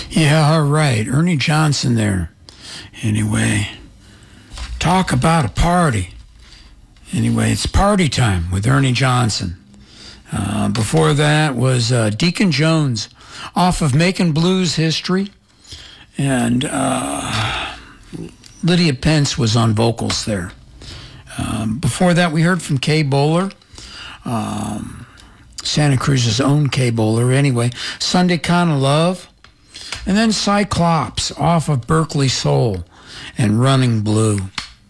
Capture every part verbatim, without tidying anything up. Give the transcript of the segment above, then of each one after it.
Yeah, all right. Ernie Johnson there. Anyway, talk about a party. Anyway, it's party time with Ernie Johnson. Uh, before that was uh, Deacon Jones off of Making Blues History. And uh, Lydia Pence was on vocals there. Um, before that, we heard from Kay Bowler. Um, Santa Cruz's own Kay Bowler. Anyway, Sunday Kind of Love. And then Cyclops off of Berkeley Soul and Running Blue.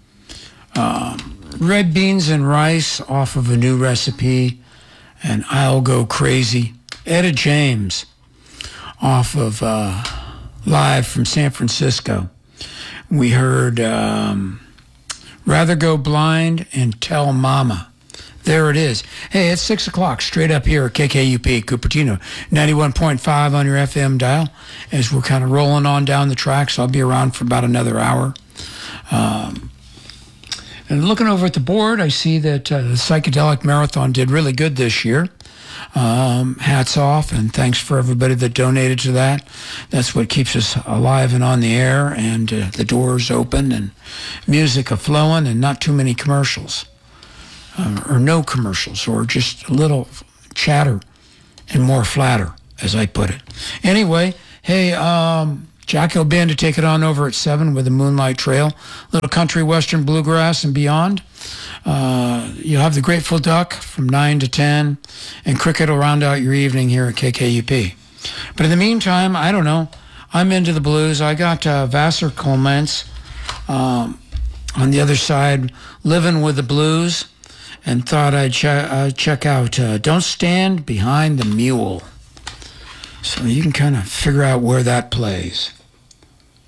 Um, Red Beans and Rice off of A New Recipe and I'll Go Crazy. Etta James off of uh, Live from San Francisco. We heard um, Rather Go Blind and Tell Mama. There it is. Hey, it's six o'clock, straight up here at K K U P, Cupertino, ninety-one point five on your F M dial, as we're kind of rolling on down the tracks. I'll be around for about another hour. Um, and looking over at the board, I see that uh, the Psychedelic Marathon did really good this year. Um, hats off, and thanks for everybody that donated to that. That's what keeps us alive and on the air, and uh, the doors open, and music a-flowing, and not too many commercials. Uh, or no commercials, or just a little chatter and more flatter, as I put it. Anyway, hey, um, Jack Hill Band to take it on over at seven with the Moonlight Trail, little country, western, bluegrass, and beyond. Uh, you'll have the Grateful Duck from nine to ten, and cricket will round out your evening here at K K U P. But in the meantime, I don't know, I'm into the blues. I got uh, Vassar Clements um, on the other side, Living with the Blues, and thought I'd ch- uh, check out uh, Don't Stand Behind the Mule. So you can kind of figure out where that plays.